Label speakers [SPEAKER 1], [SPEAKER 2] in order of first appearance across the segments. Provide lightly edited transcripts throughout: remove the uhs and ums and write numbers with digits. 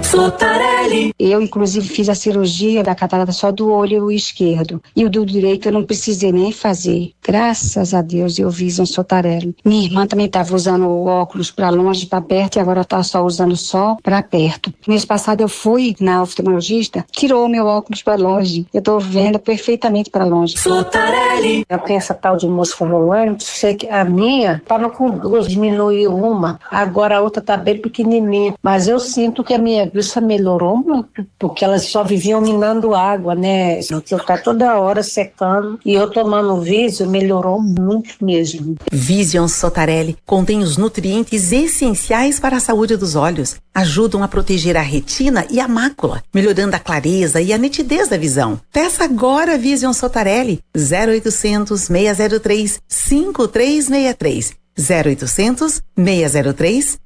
[SPEAKER 1] Sotarelli.
[SPEAKER 2] Eu, inclusive, fiz a cirurgia da catarata só do olho esquerdo. E o do direito eu não precisei nem fazer. Graças a Deus, eu Vision Sotarelli. Minha irmã também estava usando o óculos para longe, para perto, e agora está só usando só para perto. Mês passado eu fui na oftalmologista, tirou meu óculos para longe. Eu estou vendo perfeitamente para longe.
[SPEAKER 1] Sotarelli.
[SPEAKER 3] Eu tenho essa tal de musculolânea, sei que a minha estava com 2, diminuiu uma, agora a outra está bem pequenininha. Mas eu sinto que a minha vista melhorou muito, porque elas só viviam minando água, né? Que eu tá toda hora secando, e eu tomando Vision melhorou muito mesmo.
[SPEAKER 4] Vision Sotarelli contém os nutrientes essenciais para a saúde dos olhos. Ajudam a proteger a retina e a mácula, melhorando a clareza e a nitidez da visão. Peça agora Vision Sotarelli 0800 603 5363 0800 603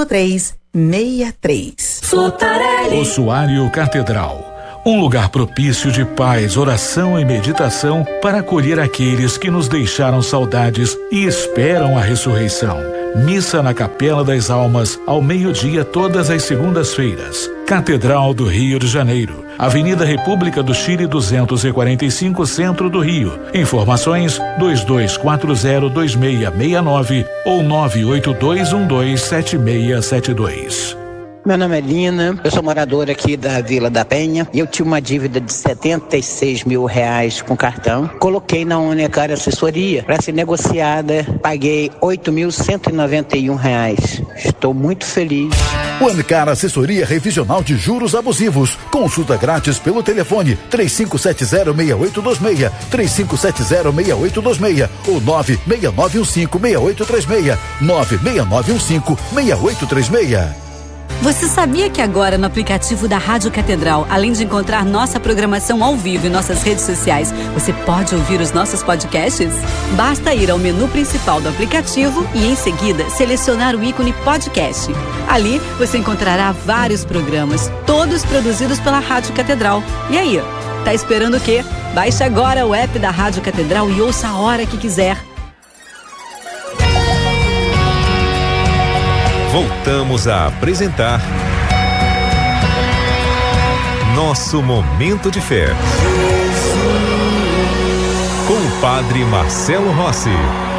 [SPEAKER 4] 5363.
[SPEAKER 1] Sotarelli.
[SPEAKER 5] Ossuário Catedral. Um lugar propício de paz, oração e meditação para acolher aqueles que nos deixaram saudades e esperam a ressurreição. Missa na Capela das Almas, ao meio-dia, todas as segundas-feiras. Catedral do Rio de Janeiro. Avenida República do Chile 245, Centro do Rio. Informações 22402669 ou 982127672.
[SPEAKER 6] Meu nome é Lina, eu sou moradora aqui da Vila da Penha e eu tinha uma dívida de R$76 mil com cartão. Coloquei na Unicar Assessoria para ser negociada, paguei R$8.191. Estou muito feliz.
[SPEAKER 7] Unicar Assessoria Revisional de Juros Abusivos. Consulta grátis pelo telefone 3570-6826, 3570-6826 ou 96915-6836, 96915-6836.
[SPEAKER 8] Você sabia que agora no aplicativo da Rádio Catedral, além de encontrar nossa programação ao vivo em nossas redes sociais, você pode ouvir os nossos podcasts? Basta ir ao menu principal do aplicativo e em seguida selecionar o ícone podcast. Ali você encontrará vários programas, todos produzidos pela Rádio Catedral. E aí, tá esperando o quê? Baixe agora o app da Rádio Catedral e ouça a hora que quiser.
[SPEAKER 9] Voltamos a apresentar Nosso Momento de Fé com o Padre Marcelo Rossi.